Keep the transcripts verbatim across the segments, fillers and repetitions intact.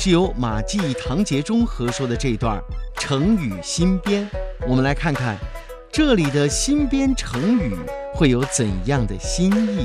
是由马季、唐杰忠合说的这段成语新编。我们来看看这里的新编成语会有怎样的新意。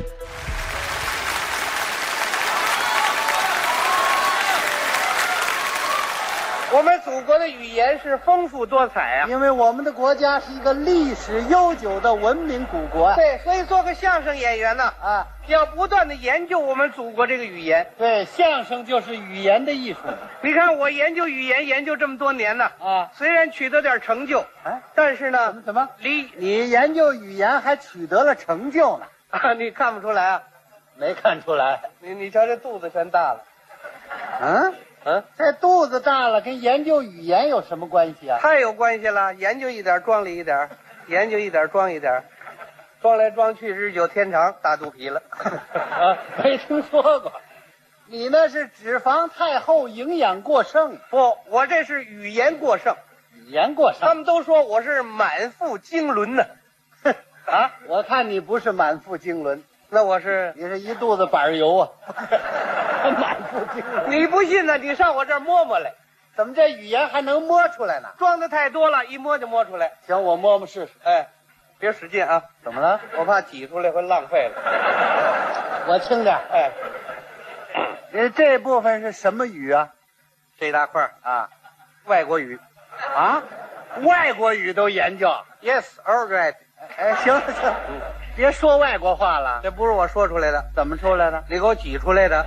我们祖国的语言是丰富多彩啊， 因为我们的国家是一个历史悠久的文明古国啊。 对，所以做个相声演员呢， 啊， 要不断的研究我们祖国这个语言。 对，相声就是语言的艺术。 你看我研究语言研究这么多年呢， 啊， 虽然取得点成就， 哎， 但是呢， 怎么怎么？ 离你研究语言还取得了成就呢？ 啊，你看不出来啊？ 没看出来。 你你瞧这肚子全大了， 嗯嗯， 这肚子大了跟研究语言有什么关系啊？ 太有关系了。研究一点装里一点，研究一点装一点，装来装去日久天长，大肚皮了。 啊，没听说过。你那是脂肪太厚，营养过剩。 不，我这是语言过剩。 语言过剩。 他们都说我是满腹经纶呢。 啊，我看你不是满腹经纶， 那我是你是一肚子板油啊。满腹经纶。 你不信呢？你上我这儿摸摸来。 怎么这语言还能摸出来呢？ 装的太多了，一摸就摸出来。 行，我摸摸试试。 哎，别使劲啊！ 怎么了？ 我怕挤出来会浪费了。 我轻点。 哎， 呃，这部分是什么语啊？ 这大块啊， 外国语。 啊，外国语都研究。 Yes, all right。 哎，行了行了，别说外国话了。 这不是我说出来的， 怎么出来的？ 你给我挤出来的。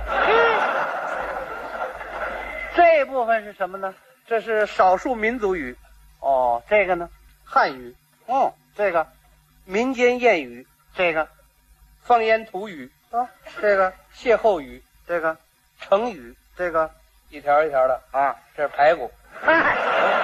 这部分是什么呢？ 这是少数民族语。 哦，这个呢？ 汉语。 哦，这个， 民间谚语。 这个， 方言土语。 啊，这个， 歇后语。 这个， 成语。 这个， 一条一条的啊，这是排骨。 哎，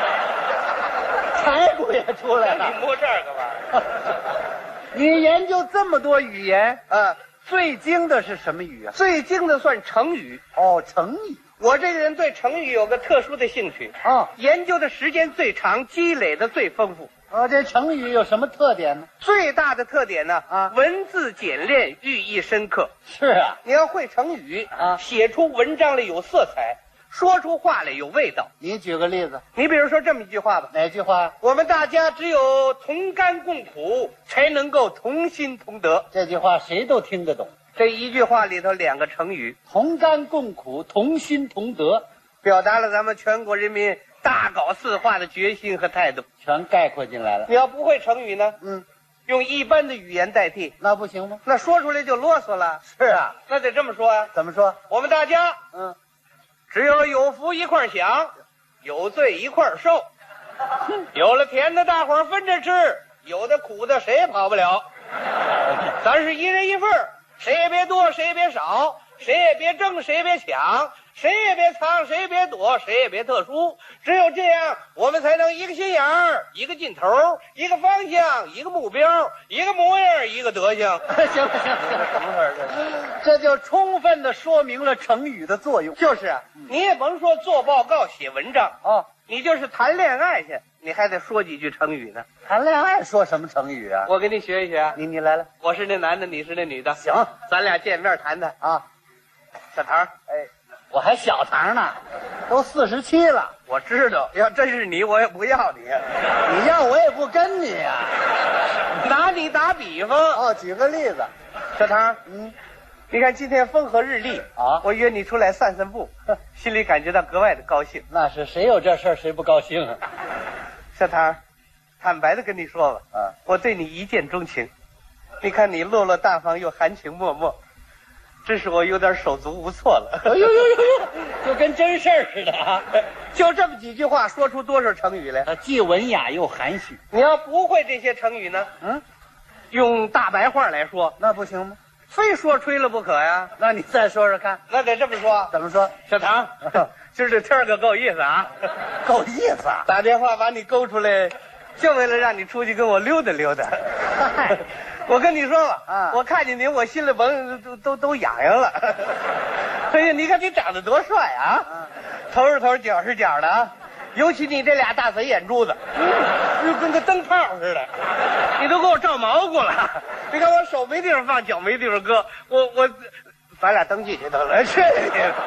排骨也出来了。 你摸这儿干嘛？ 你研究这么多语言， 啊， 最精的是什么语啊？ 最精的算成语。 哦，成语。 我这个人对成语有个特殊的兴趣， 哦， 研究的时间最长，积累的最丰富。 哦，这成语有什么特点呢？ 最大的特点呢， 啊， 文字简练，寓意深刻。 是啊， 你要会成语啊， 写出文章来有色彩，说出话来有味道。 你举个例子。 你比如说这么一句话吧， 哪句话？ 我们大家只有同甘共苦，才能够同心同德。 这句话谁都听得懂。 这一句话里头两个成语， 同甘共苦，同心同德， 表达了咱们全国人民大搞四化的决心和态度， 全概括进来了。 你要不会成语呢， 嗯， 用一般的语言代替， 那不行吗？ 那说出来就啰嗦了。 是啊， 那得这么说啊， 怎么说？ 我们大家嗯， 只有有福一块享，有罪一块受。有了甜的大伙儿分着吃，有的苦的谁也跑不了。咱是一人一份儿，谁也别多，谁也别少，谁也别争，谁也别抢，谁也别藏，谁也别躲，谁也别特殊。只有这样，我们才能一个心眼儿，一个劲头，一个方向，一个目标，一个模样，一个德行。 行了行了行了，怎么回事？这就充分的说明了成语的作用。 就是啊，你也甭说做报告、写文章哦， 你就是谈恋爱去，你还得说几句成语呢。 谈恋爱说什么成语啊？ 我给你学一学啊。 你你来来， 我是那男的，你是那女的。 行， 咱俩见面谈谈。 啊， 小唐， 哎，我还小唐呢，都四十七了。 我知道，要真是你，我也不要你。 你要我也不跟你呀、 拿你打比方， 哦，举个例子。 小唐， 嗯， 你看今天风和日丽啊， 我约你出来散散步，心里感觉到格外的高兴。 那是谁有这事儿谁不高兴啊？ 小唐，坦白的跟你说吧， 啊， 我对你一见钟情。你看你落落大方又含情脉脉，真是我有点手足无措了。 哎呦呦呦呦，就跟真事儿似的啊！ 就这么几句话，说出多少成语来？ 他既文雅又含蓄。 你要不会这些成语呢？ 嗯， 用大白话来说， 那不行吗？ 非说吹了不可呀。 那你再说说看， 那得这么说， 怎么说？ 小唐，今儿这天儿可够意思啊！ 够意思啊！ 打电话把你勾出来，就为了让你出去跟我溜达溜达。我跟你说吧， 啊， 我看见你，我心里甭都都都痒痒了。哎呀，你看你长得多帅啊！ 啊头是头，脚是脚的啊！尤其你这俩大嘴眼珠子，就跟个灯泡似的，你都给我照毛骨了。你看我手没地方放，脚没地方搁，我我，咱俩登记去得了。去你的！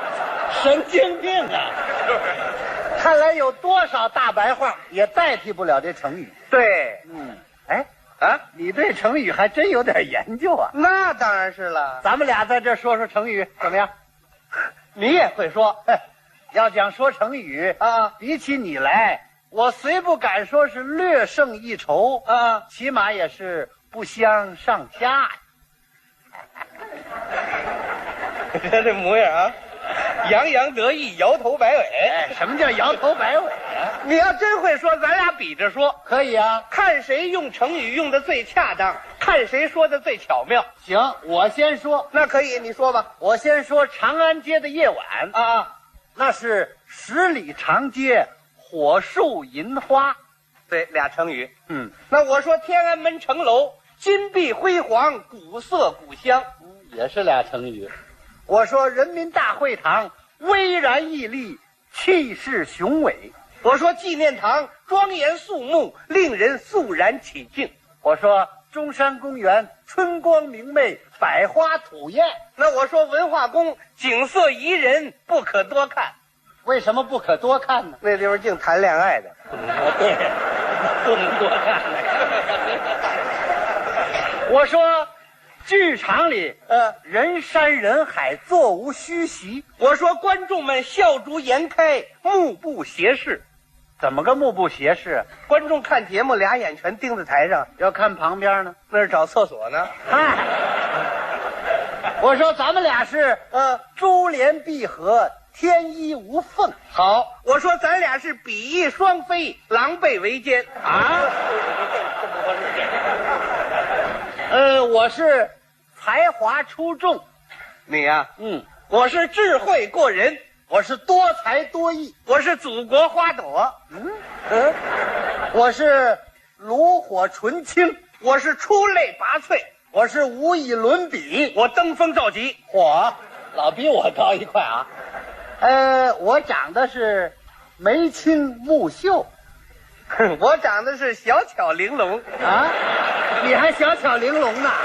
神经病啊！看来有多少大白话也代替不了这成语。 对， 嗯，哎啊， 你对成语还真有点研究啊。 那当然是了。 咱们俩在这说说成语怎么样？ 你也会说要讲说成语啊？ 比起你来，我虽不敢说是略胜一筹啊， 起码也是不相上下。 这这模样啊，洋洋得意，摇头摆尾。 哎，什么叫摇头摆尾啊？ 你要真会说，咱俩比着说， 可以啊， 看谁用成语用的最恰当，看谁说的最巧妙。 行，我先说。 那可以，你说吧。 我先说长安街的夜晚啊， 那是十里长街，火树银花。 对，俩成语。 嗯， 那我说天安门城楼，金碧辉煌，古色古香， 嗯，也是俩成语。我说人民大会堂巍然屹立，气势雄伟。 我说纪念堂庄严肃穆，令人肃然起敬。 我说中山公园春光明媚，百花吐艳。 那我说文化宫景色宜人，不可多看。 为什么不可多看呢？ 那地方净谈恋爱的。 对，不能多看。我说剧场里， 呃， 人山人海，座无虚席。 我说观众们笑逐颜开，目不斜视。 怎么个目不斜视？ 观众看节目，俩眼全盯在台上， 要看旁边呢， 那是找厕所呢。 嗨，我说咱们俩是， 嗯、呃， 珠联璧合，天衣无缝。 好，我说咱俩是比翼双飞，狼狈为奸啊。呃，我是才华出众， 你呀、啊， 嗯， 我是智慧过人， 我是多才多艺， 我是祖国花朵， 嗯嗯，我是炉火纯青， 我是出类拔萃， 我是无以伦比， 我登峰造极。 嚯，老比我高一块啊！呃，我长得是眉清目秀， 我长得是小巧玲珑啊，你还小巧玲珑呢，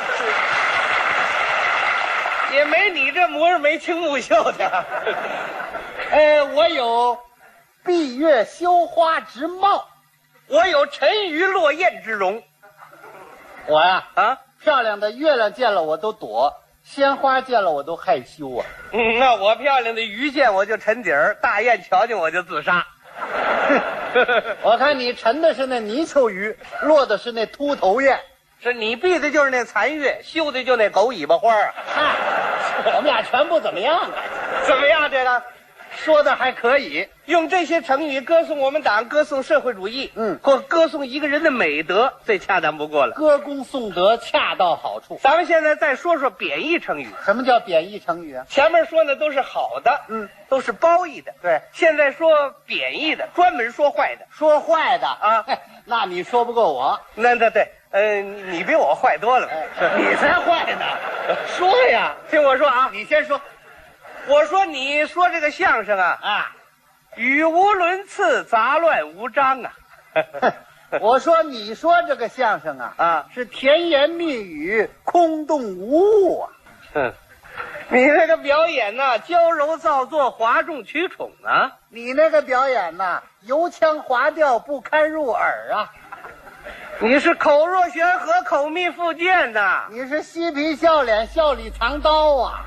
也没你这模样眉清目秀的。 呃，我有闭月羞花之貌， 我有沉鱼落雁之容。 我呀啊， 漂亮的月亮见了我都躲，鲜花见了我都害羞啊。 嗯，那我漂亮的鱼见我就沉底儿，大雁瞧见我就自杀。 我看你沉的是那泥鳅鱼，落的是那秃头雁。 是你闭的就是那残月，绣的就那狗尾巴花啊！ 嗨，我们俩全不怎么样啊。 怎么样？这个说的还可以， 用这些成语歌颂我们党，歌颂社会主义， 嗯， 或歌颂一个人的美德，最恰当不过了。 歌功颂德，恰到好处。 咱们现在再说说贬义成语。 什么叫贬义成语啊？ 前面说的都是好的， 嗯， 都是褒义的。 对， 现在说贬义的，专门说坏的。 说坏的啊， 那你说不过我。 那那对，呃，你比我坏多了。 哎、你才坏呢！说呀， 听我说啊， 你先说。 我说你说这个相声啊啊， 语无伦次，杂乱无章啊。 我说你说这个相声啊啊， 是甜言蜜语，空洞无物啊。 嗯，你那个表演呐、啊，娇柔造作，哗众取宠啊。 你那个表演呐、啊，油腔滑调，不堪入耳啊。 你是口若悬河，口蜜腹剑呐。 你是嬉皮笑脸，笑里藏刀啊。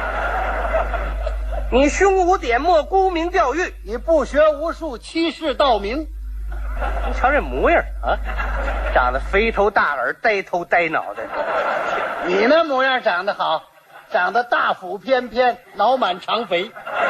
你胸无点墨，沽名钓誉； 你不学无术，欺世盗名。 你瞧这模样啊，长得肥头大耳，呆头呆脑的。 你那模样长得好，长得大腹翩翩，脑满肠肥。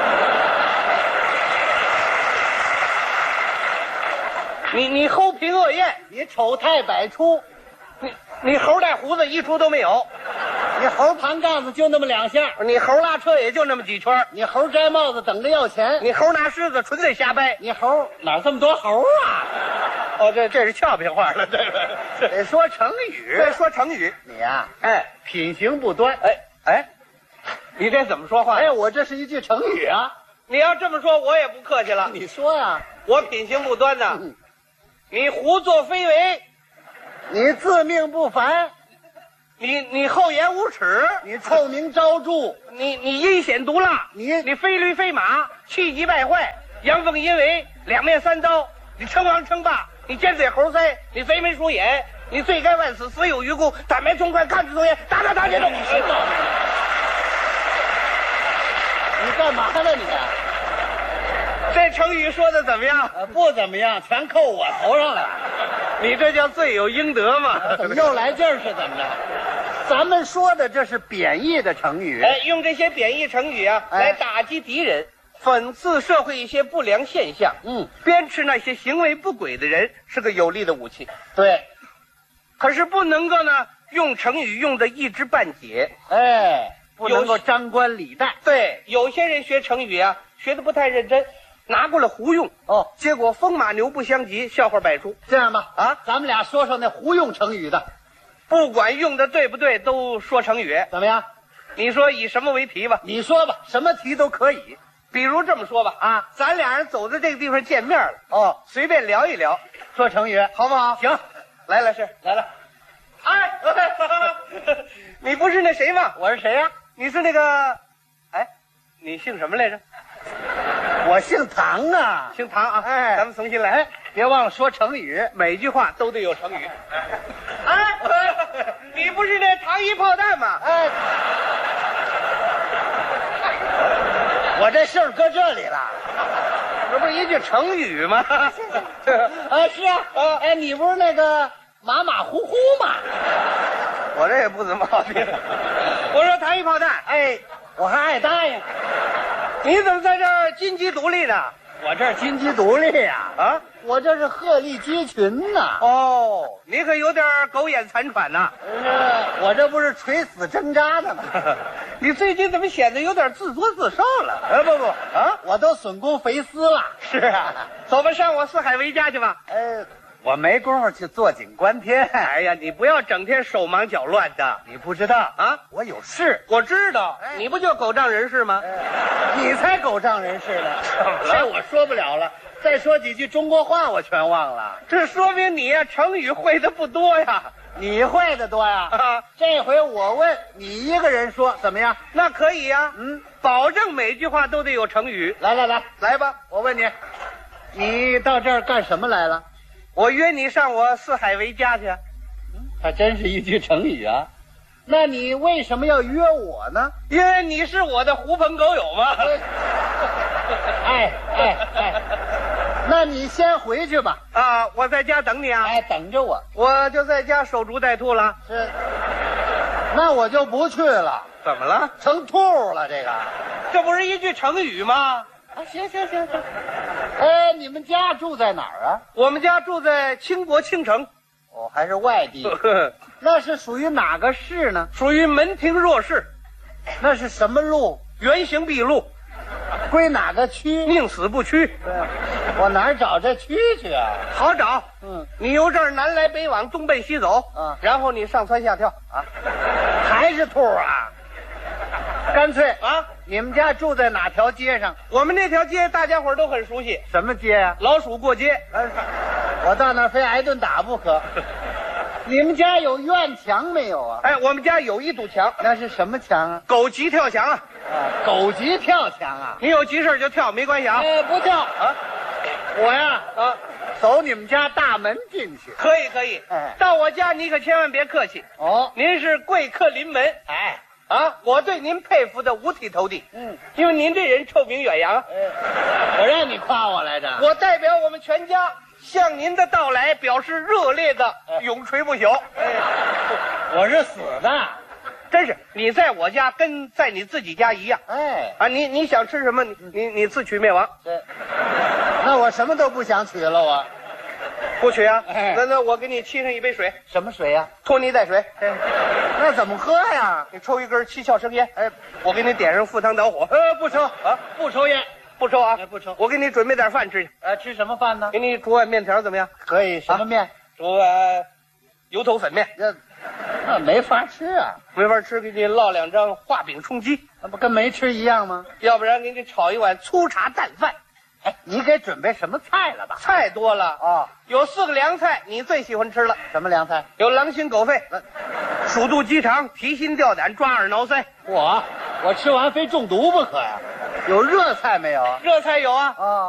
你你齁皮恶艳， 你丑态百出， 你你猴带胡子一出都没有。 你猴盘杠子就那么两下， 你猴拉车也就那么几圈， 你猴摘帽子等着要钱， 你猴拿狮子纯粹瞎掰， 你猴哪这么多猴啊？ 哦，这这是俏皮话了，对吧？ 得说成语， 对，说成语。 你呀、啊， 哎， 品行不端， 哎哎，你这怎么说话？ 哎，我这是一句成语啊。 你要这么说，我也不客气了。 你说呀、啊， 我品行不端呐， 嗯、 你胡作非为， 你自命不凡。 你你厚颜无耻， 你臭名昭著， 你你阴险毒辣， 你你非驴非马，气急败坏，阳奉阴违，两面三刀，你称王称霸，你尖嘴猴腮，你贼眉鼠眼，你罪该万死，死有余辜，胆白痛快，看之从严，打打打这种。你谁告你干嘛呢你？ 这成语说的怎么样？ 呃，不怎么样，全扣我头上了。 你这叫罪有应得嘛？ 怎么又来劲儿是怎么着？咱们说的这是贬义的成语。 哎，用这些贬义成语啊， 哎来打击敌人，讽刺社会一些不良现象， 嗯， 鞭笞那些行为不轨的人，是个有力的武器。 对， 可是不能够呢，用成语用的一知半解。 哎，不能够张冠李戴。 对，有些人学成语啊，学的不太认真，拿过来胡用， 哦， 结果风马牛不相及，笑话百出。 这样吧， 啊， 咱们俩说说那胡用成语的， 不管用的对不对，都说成语。 怎么样？ 你说以什么为题吧？ 你说吧，什么题都可以。 比如这么说吧， 啊， 咱俩人走到这个地方见面了， 哦， 随便聊一聊， 说成语好不好？ 行， 来了是来了， 哎，你不是那谁吗？ 我是谁呀、 你是那个，哎，你姓什么来着？ 我姓唐啊。 姓唐啊。 哎咱们重新来。 哎，别忘了说成语。 每句话都得有成语。哎，你不是那糖衣炮弹吗？ 哎，我这姓儿搁这里了。 这不是一句成语吗？ 啊，是啊， 啊哎，你不是那个马马虎虎吗？ 我这也不怎么好听。我说糖衣炮弹， 哎，我还爱答应。 你怎么在这儿金鸡独立呢？ 我这金鸡独立呀、啊， 啊？ 我这是鹤立鸡群呐、 哦，你可有点狗眼残喘呐。 呃我这不是垂死挣扎的吗？ 你最近怎么显得有点自作自受了？ 哎，不不啊， 我都损公肥私了。 是啊，走吧，上我四海为家去吧。 哎，我没工夫去坐井观天。 哎呀，你不要整天手忙脚乱的。 你不知道啊， 我有事。 我知道， 哎你不就狗仗人势吗？ 你才狗仗人势呢！ 怎么了这我说不了了。再说几句中国话，我全忘了。 这说明你呀、成语会的不多呀。 你会的多呀。 啊， 这回我问你一个人说怎么样？ 那可以呀、 嗯， 保证每句话都得有成语。 来来来， 来吧， 我问你，你到这儿干什么来了？ 我约你上我四海为家去。 还真是一句成语啊。那你为什么要约我呢？ 因为你是我的狐朋狗友嘛。 哎哎哎，那你先回去吧。 啊，我在家等你啊。 哎，等着我。 我就在家守株待兔了。 是，那我就不去了。 怎么了？ 成兔了，这个。 这不是一句成语吗？ 啊，行行行行。哎，你们家住在哪儿啊？ 我们家住在倾国倾城， 哦，还是外地。那是属于哪个市呢？ 属于门庭若市， 那是什么路？ 原形毕露， 归哪个区？ 宁死不屈。 对，我哪儿找这区去啊？ 好找。 嗯， 你由这儿南来北往，东奔西走， 嗯然后你上蹿下跳啊。 还是兔啊？干脆啊， 你们家住在哪条街上？ 我们那条街大家伙儿都很熟悉， 什么街呀、 老鼠过街。 啊？我到那儿非挨顿打不可。你们家有院墙没有啊？ 哎，我们家有一堵墙， 那是什么墙啊？ 狗急跳墙啊。 啊，狗急跳墙啊！ 你有急事就跳，没关系啊。 哎，不跳啊， 我呀， 啊， 走你们家大门进去。 可以可以。 哎到我家你可千万别客气， 哦， 您是贵客临门。 哎， 啊，我对您佩服的五体投地。 嗯， 因为您这人臭名远扬， 哎，我让你夸我来着。 我代表我们全家向您的到来表示热烈的永垂不朽。 哎，我是死的。 真是，你在我家跟在你自己家一样哎， 啊！你你想吃什么，你你你自取灭亡， 这，那我什么都不想娶了，我。 不取啊？ 哎那那我给你沏上一杯水， 什么水呀、 拖泥带水。 哎，那怎么喝呀？ 你抽一根七窍生烟， 哎， 我给你点上赴汤蹈火。 呃，不抽啊， 不抽烟。 不抽啊？ 哎不抽我给你准备点饭吃去， 呃，吃什么饭呢？ 给你煮碗面条怎么样？ 可以，什么面？ 煮碗油头粉面。 这，那没法吃啊， 没法吃，给你烙两张画饼充饥， 那不跟没吃一样吗？ 要不然给你炒一碗粗茶淡饭。 哎，你给准备什么菜了吧？ 菜多了， 哦， 有四个凉菜，你最喜欢吃了。 什么凉菜？ 有狼心狗肺， 鼠肚鸡肠，提心吊胆，抓耳挠腮。 我我吃完非中毒不可呀！ 有热菜没有？ 热菜有啊。 啊。